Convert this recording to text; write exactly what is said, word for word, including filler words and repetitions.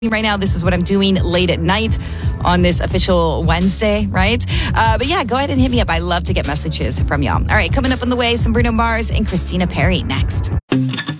right now. This is what I'm doing late at night on this official Wednesday, right? Uh, but yeah, go ahead and hit me up. I love to get messages from y'all. All right, coming up on the way, some Bruno Mars and Christina Perri next.